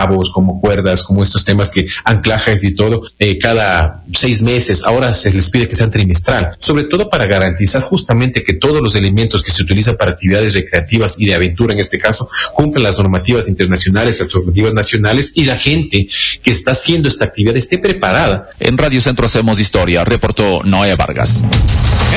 cabos, como cuerdas, como estos temas que anclajes y todo, cada 6 meses. Ahora se les pide que sean trimestral, sobre todo para garantizar justamente que todos los elementos que se utilizan para actividades recreativas y de aventura en este caso cumplan las normativas internacionales, las normativas nacionales, y la gente que está haciendo esta actividad esté preparada. En Radio Centro hacemos historia, reportó Noé Vargas.